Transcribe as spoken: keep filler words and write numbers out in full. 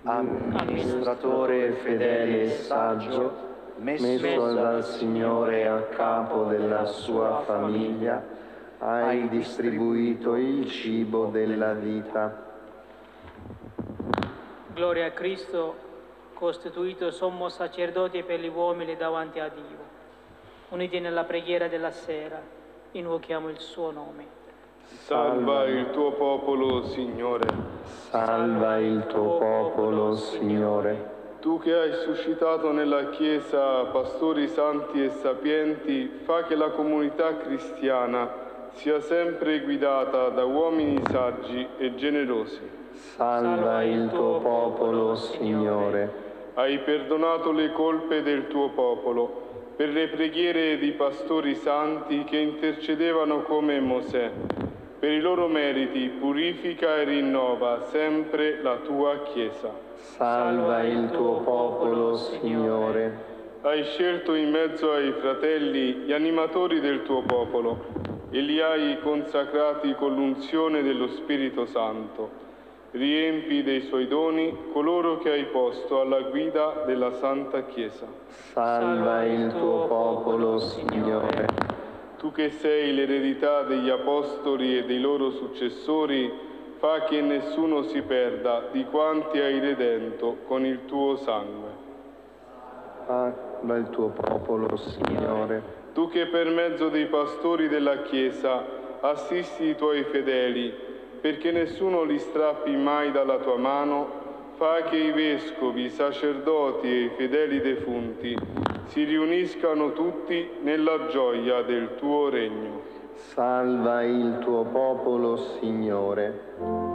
amministratore fedele e saggio, messo dal Signore a capo della sua famiglia, hai distribuito il cibo della vita. Gloria a Cristo, costituito sommo sacerdote per gli uomini davanti a Dio. Uniti nella preghiera della sera, invochiamo il suo nome. Salva il tuo popolo, Signore. Salva il tuo popolo, Signore. Tu che hai suscitato nella Chiesa pastori santi e sapienti, fa che la comunità cristiana sia sempre guidata da uomini saggi e generosi. Salva il tuo popolo, Signore. Hai perdonato le colpe del tuo popolo per le preghiere di pastori santi che intercedevano come Mosè. Per i loro meriti purifica e rinnova sempre la tua Chiesa. Salva il tuo popolo, Signore. Hai scelto in mezzo ai fratelli gli animatori del tuo popolo e li hai consacrati con l'unzione dello Spirito Santo. Riempi dei suoi doni coloro che hai posto alla guida della Santa Chiesa. Salva il tuo popolo, Signore. Tu che sei l'eredità degli apostoli e dei loro successori, fa che nessuno si perda di quanti hai redento con il tuo sangue. Salva il tuo popolo, Signore. Tu che per mezzo dei pastori della Chiesa assisti i tuoi fedeli, perché nessuno li strappi mai dalla tua mano, fa che i vescovi, i sacerdoti e i fedeli defunti si riuniscano tutti nella gioia del tuo regno. Salva il tuo popolo, Signore.